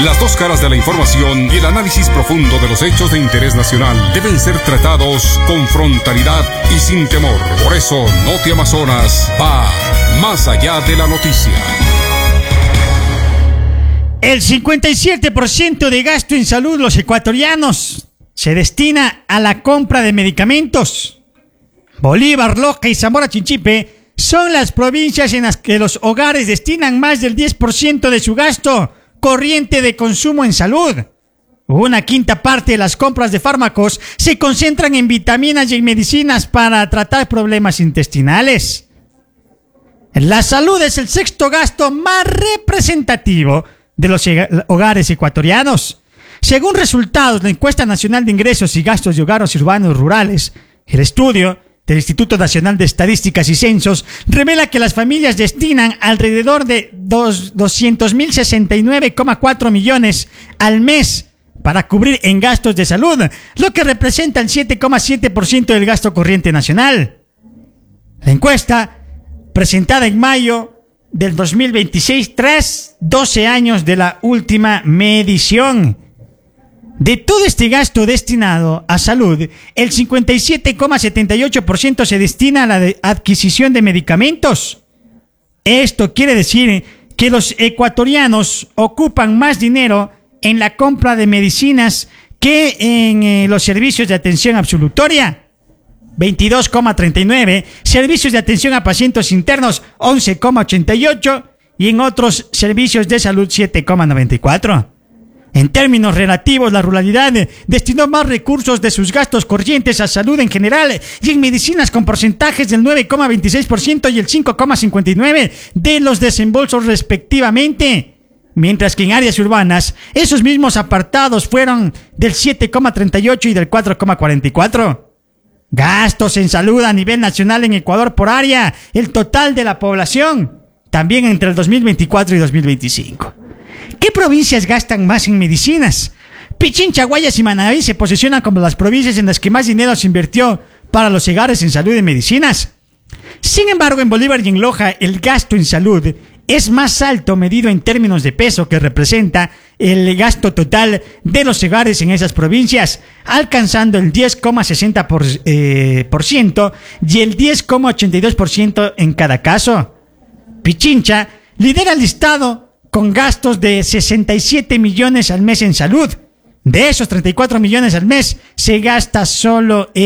Las dos caras de la información y el análisis profundo de los hechos de interés nacional deben ser tratados con frontalidad y sin temor. Por eso, Noti Amazonas va más allá de la noticia. El 57% de gasto en salud los ecuatorianos se destina a la compra de medicamentos. Bolívar, Loja y Zamora Chinchipe son las provincias en las que los hogares destinan más del 10% de su gasto corriente de consumo en salud. Una quinta parte de las compras de fármacos se concentran en vitaminas y en medicinas para tratar problemas intestinales. La salud es el sexto gasto más representativo de los hogares ecuatorianos. Según resultados de la Encuesta Nacional de Ingresos y Gastos de Hogares Urbanos Rurales, el estudio del Instituto Nacional de Estadísticas y Censos revela que las familias destinan alrededor de 200.069,4 millones al mes para cubrir en gastos de salud, lo que representa el 7,7% del gasto corriente nacional. La encuesta, presentada en mayo del 2026, tras 12 años de la última medición. De todo este gasto destinado a salud, el 57,78% se destina a la adquisición de medicamentos. Esto quiere decir que los ecuatorianos ocupan más dinero en la compra de medicinas que en los servicios de atención absolutoria, 22,39%, servicios de atención a pacientes internos, 11,88%, y en otros servicios de salud, 7,94%. En términos relativos, la ruralidad destinó más recursos de sus gastos corrientes a salud en general y en medicinas con porcentajes del 9,26% y el 5,59% de los desembolsos respectivamente. Mientras que en áreas urbanas, esos mismos apartados fueron del 7,38% y del 4,44%. Gastos en salud a nivel nacional en Ecuador por área, el total de la población, también entre el 2024 y 2025. ¿Qué provincias gastan más en medicinas? Pichincha, Guayas y Manabí se posicionan como las provincias en las que más dinero se invirtió para los hogares en salud y medicinas. Sin embargo, en Bolívar y en Loja, el gasto en salud es más alto medido en términos de peso que representa el gasto total de los hogares en esas provincias, alcanzando el 10,60% y el 10,82% en cada caso. Pichincha lidera el listado con gastos de 67 millones al mes en salud. De esos 34 millones al mes se gasta solo en